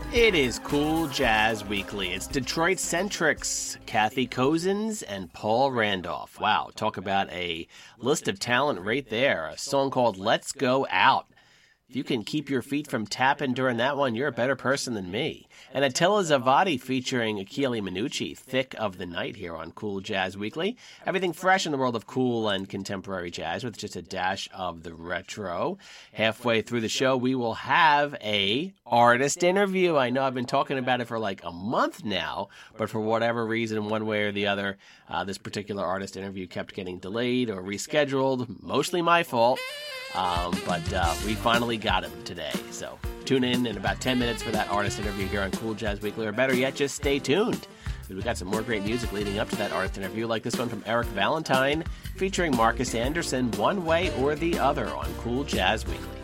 It is Cool Jazz Weekly. It's Detroit Centrics, Kathy Cozens and Paul Randolph. Wow, talk about a list of talent right there. A song called Let's Go Out. If you can keep your feet from tapping during that one, you're a better person than me. And Attila Zavadi featuring Achille Minucci, Thick of the Night here on Cool Jazz Weekly. Everything fresh in the world of cool and contemporary jazz with just a dash of the retro. Halfway through the show, we will have a artist interview. I know I've been talking about it for like a month now, but for whatever reason, one way or the other, this particular artist interview kept getting delayed or rescheduled. Mostly my fault. But we finally got him today. So tune in about 10 minutes for that artist interview here on Cool Jazz Weekly, or better yet, just stay tuned. We've got some more great music leading up to that artist interview, like this one from Eric Valentine featuring Marcus Anderson, One Way or the Other on Cool Jazz Weekly.